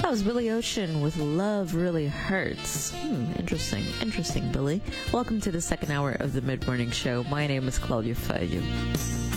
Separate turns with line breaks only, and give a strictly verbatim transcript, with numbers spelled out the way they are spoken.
That was Billy Ocean with Love Really Hurts. Hmm, interesting. Interesting, Billy. Welcome to the second hour of the Mid-Morning Show. My name is Claudia Fayo.